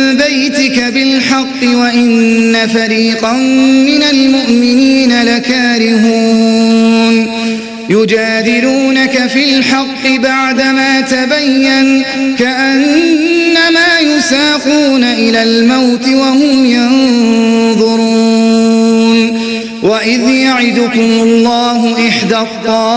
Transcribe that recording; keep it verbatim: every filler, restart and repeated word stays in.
بيتك بالحق وإن فريقا من المؤمنين لكارهون يجادلونك في الحق بعدما تبين كأنما يساقون إلى الموت وهم ينظرون وإذ يعدكم الله إحدى الطائفتين